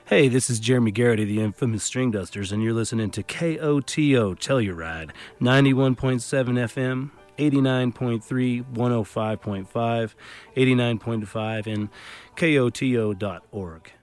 Hey, this is Jeremy Garrity, the infamous String Dusters, and you're listening to KOTO Telluride, 91.7 FM, 89.3, 105.5, 89.5, and KOTO.org.